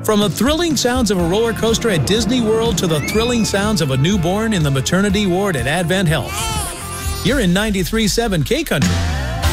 From the thrilling sounds of a roller coaster at Disney World to the thrilling sounds of a newborn in the maternity ward at Advent Health. You're in 93.7 K Country.